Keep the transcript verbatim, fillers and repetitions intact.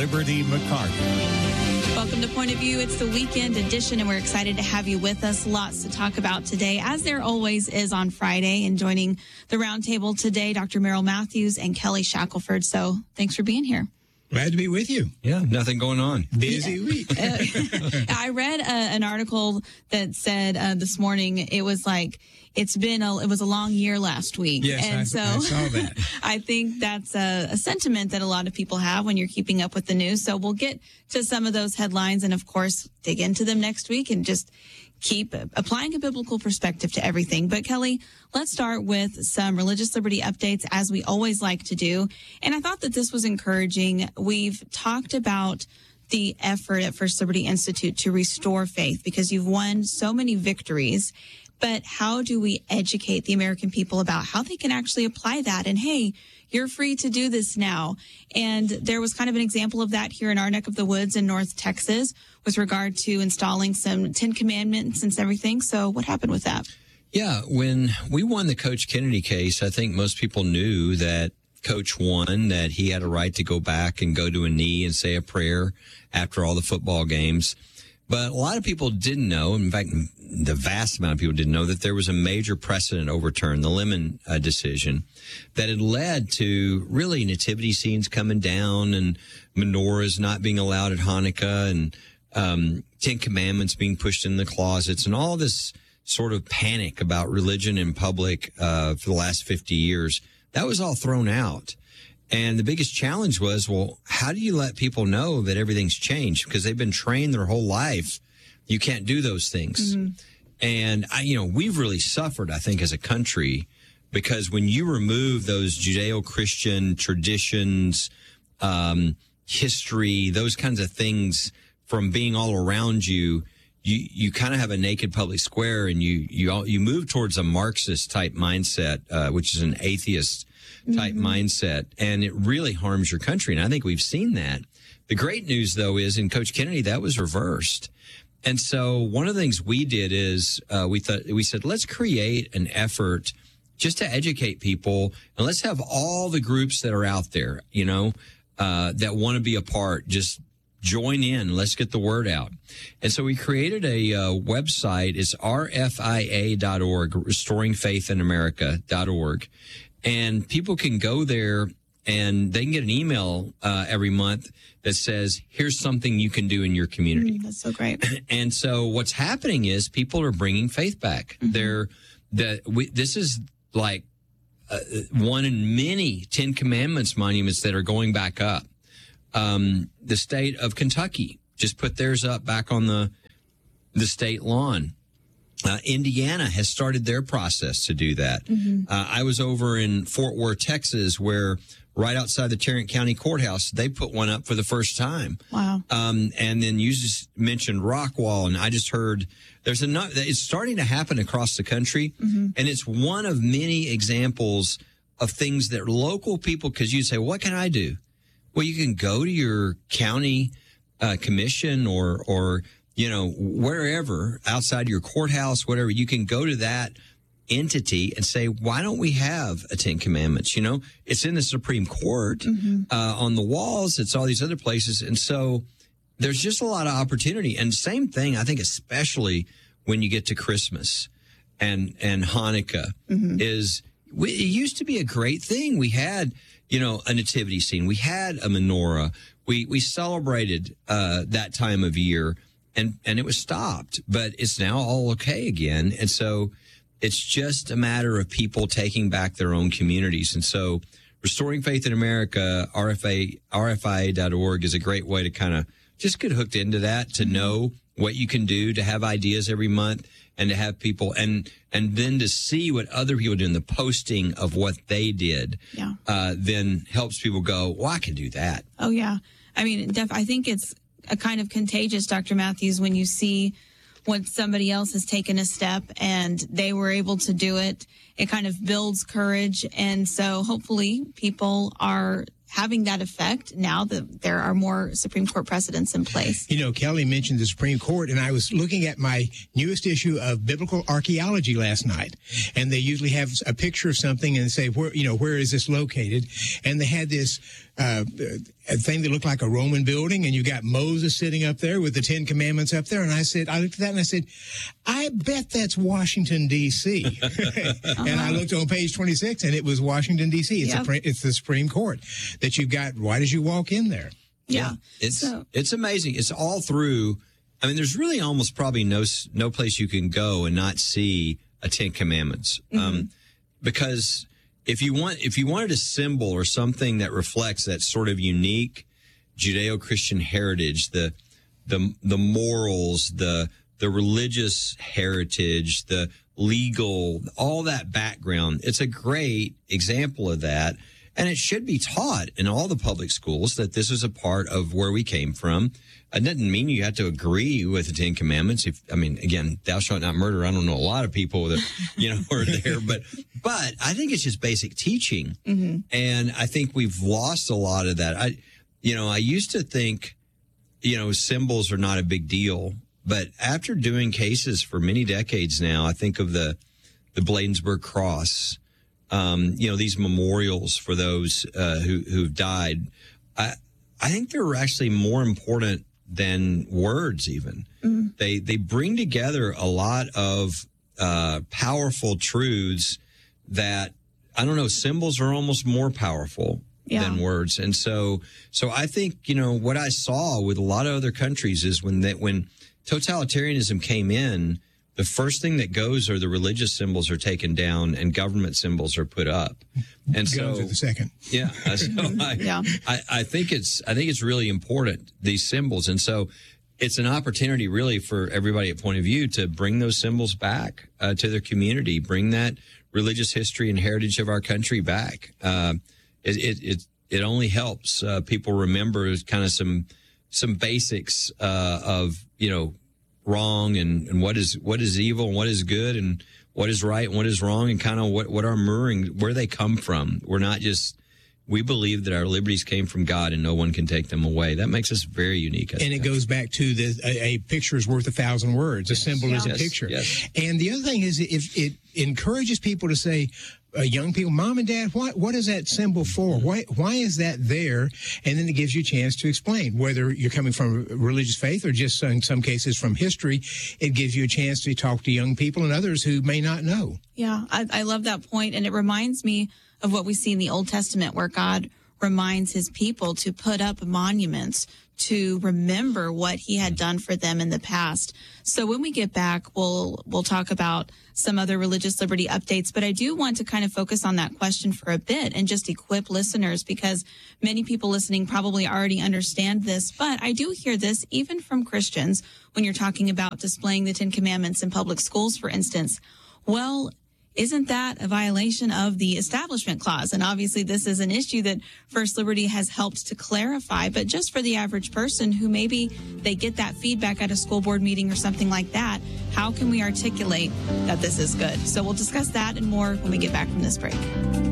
Liberty McCarty. Welcome to Point of View. It's the weekend edition, and we're excited to have you with us. Lots to talk about today, as there always is on Friday. And joining the roundtable today, Doctor Merrill Matthews and Kelly Shackelford. So thanks for being here. Glad to be with you. Yeah, nothing going on. Busy yeah. week. uh, I read uh, an article that said uh, this morning, it was like, it's been a, it was a long year last week. Yes, and I, so I saw that. I think that's a, a sentiment that a lot of people have when you're keeping up with the news. So we'll get to some of those headlines and, of course, dig into them next week and just keep applying a biblical perspective to everything. But Kelly, let's start with some religious liberty updates, as we always like to do. And I thought that this was encouraging. We've talked about the effort at First Liberty Institute to restore faith because you've won so many victories. But how do we educate the American people about how they can actually apply that? And hey, you're free to do this now. And there was kind of an example of that here in our neck of the woods in North Texas with regard to installing some Ten Commandments and everything. So what happened with that? Yeah, when we won the Coach Kennedy case, I think most people knew that Coach won, that he had a right to go back and go to a knee and say a prayer after all the football games. But a lot of people didn't know, in fact, the vast amount of people didn't know, that there was a major precedent overturned, the Lemon uh, decision, that had led to really nativity scenes coming down and menorahs not being allowed at Hanukkah and um, Ten Commandments being pushed in the closets and all this sort of panic about religion in public uh, for the last fifty years. That was all thrown out. And the biggest challenge was, well, how do you let people know that everything's changed? Because they've been trained their whole life. You can't do those things. Mm-hmm. And, I, you know, we've really suffered, I think, as a country, because when you remove those Judeo-Christian traditions, um, history, those kinds of things from being all around you, you, you kind of have a naked public square, and you, you, you move towards a Marxist type mindset, uh, which is an atheist type mm-hmm. mindset, and it really harms your country. And I think we've seen that. The great news, though, is in Coach Kennedy, that was reversed. And so one of the things we did is uh, we thought we said, let's create an effort just to educate people, and let's have all the groups that are out there, you know, uh, that want to be a part, just join in. Let's get the word out. And so we created a uh, website. It's R F I A dot org, restoring faith in america dot org. And people can go there and they can get an email uh, every month that says, here's something you can do in your community. Mm, that's so great. And so what's happening is people are bringing faith back. Mm-hmm. They're that we, this is like uh, one in many Ten Commandments monuments that are going back up. Um, the state of Kentucky just put theirs up back on the the state lawn. Uh, Indiana has started their process to do that. Mm-hmm. Uh, I was over in Fort Worth, Texas, where right outside the Tarrant County Courthouse, they put one up for the first time. Wow. Um, and then you just mentioned Rockwall, and I just heard there's enough. It's starting to happen across the country, mm-hmm. and it's one of many examples of things that local people, because you say, what can I do? Well, you can go to your county uh, commission or or you know, wherever, outside your courthouse, whatever, you can go to that entity and say, why don't we have a Ten Commandments? You know, it's in the Supreme Court, mm-hmm. uh, on the walls, it's all these other places. And so there's just a lot of opportunity. And same thing, I think, especially when you get to Christmas and, and Hanukkah, mm-hmm. is we, it used to be a great thing. We had, you know, a nativity scene. We had a menorah. We, we celebrated uh, that time of year. And and it was stopped, but it's now all okay again. And so it's just a matter of people taking back their own communities. And so Restoring Faith in America, R F A, R F I A dot org is a great way to kind of just get hooked into that, to know what you can do, to have ideas every month, and to have people, and and then to see what other people do in the posting of what they did, yeah. uh, then helps people go, well, I can do that. Oh, yeah. I mean, def- I think it's a kind of contagious, Doctor Matthews, when you see when somebody else has taken a step and they were able to do it it kind of builds courage. And so hopefully people are having that effect now that there are more Supreme Court precedents in place. You know, Kelly mentioned the Supreme Court, and I was looking at my newest issue of Biblical Archaeology last night, and they usually have a picture of something and say, where, you know, where is this located? And they had this uh, a thing that looked like a Roman building, and you got Moses sitting up there with the Ten Commandments up there. And I said, I looked at that and I said, I bet that's Washington, D C uh-huh. And I looked on page twenty-six, and it was Washington, D C It's, yep. a, it's the Supreme Court that you've got right as you walk in there. Yeah. yeah. It's, so. it's amazing. It's all through. I mean, there's really almost probably no, no place you can go and not see a Ten Commandments. Mm-hmm. Um, because if you want, if you wanted a symbol or something that reflects that sort of unique Judeo-Christian heritage, the, the, the morals, the, the religious heritage, the legal, all that background, it's a great example of that. And it should be taught in all the public schools that this is a part of where we came from. It doesn't mean you have to agree with the Ten Commandments. If I mean, again, thou shalt not murder. I don't know a lot of people that, you know, are there, but, but I think it's just basic teaching. Mm-hmm. And I think we've lost a lot of that. I, you know, I used to think, you know, symbols are not a big deal, but after doing cases for many decades now, I think of the, the Bladensburg Cross, um, you know, these memorials for those, uh, who, who've died. I, I think they're actually more important than words even. Mm-hmm. They they bring together a lot of uh, powerful truths that, I don't know, symbols are almost more powerful yeah. than words. And so so I think, you know, what I saw with a lot of other countries is when that when totalitarianism came in, the first thing that goes are the religious symbols are taken down and government symbols are put up. And so, guns are the second. Yeah. So I, yeah. I, I think it's, I think it's really important, these symbols. And so it's an opportunity really for everybody at Point of View to bring those symbols back uh, to their community, bring that religious history and heritage of our country back. Uh, it, it, it, it only helps uh, people remember kind of some, some basics uh, of, you know, wrong and, and what is what is evil and what is good and what is right and what is wrong and kind of what, what our mirroring, where they come from. We're not just, we believe that our liberties came from God and no one can take them away. That makes us very unique. And it goes back to the a, a picture is worth a thousand words. A symbol yeah. is a yes, picture. Yes. And the other thing is if it encourages people to say, Uh, young people, mom and dad, what what is that symbol for? Why why is that there? And then it gives you a chance to explain whether you're coming from religious faith or just in some cases from history. It gives you a chance to talk to young people and others who may not know. Yeah, I, I love that point, and it reminds me of what we see in the Old Testament, where God reminds his people to put up monuments to remember what he had done for them in the past. So when we get back, we'll we'll talk about some other religious liberty updates, but I do want to kind of focus on that question for a bit and just equip listeners, because many people listening probably already understand this, but I do hear this even from Christians when you're talking about displaying the Ten Commandments in public schools, for instance. Well, isn't that a violation of the Establishment Clause? And obviously this is an issue that First Liberty has helped to clarify, but just for the average person who maybe they get that feedback at a school board meeting or something like that, how can we articulate that this is good? So we'll discuss that and more when we get back from this break.